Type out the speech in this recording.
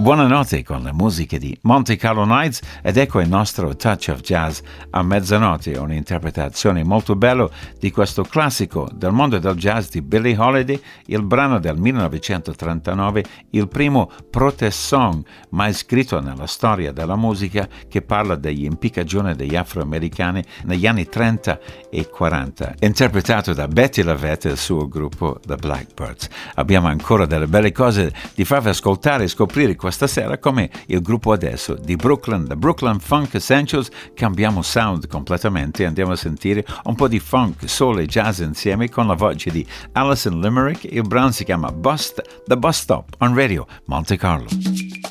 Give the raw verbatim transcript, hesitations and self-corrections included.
Buonanotte con le musiche di Monte Carlo Nights ed ecco il nostro Touch of Jazz a mezzanotte, un'interpretazione molto bella di questo classico del mondo del jazz di Billie Holiday, il brano del millenovecentotrentanove, il primo protest song mai scritto nella storia della musica, che parla degli impiccagioni degli afroamericani negli anni trenta e quaranta, interpretato da Betty LaVette e il suo gruppo The Blackbirds. Abbiamo ancora delle belle cose di farvi ascoltare e scoprire questa sera, come il gruppo adesso di Brooklyn, The Brooklyn Funk Essentials. Cambiamo sound completamente, andiamo a sentire un po' di funk, soul e jazz insieme con la voce di Alison Limerick. Il brano si chiama Bust, The Bus Stop on Radio Monte Carlo.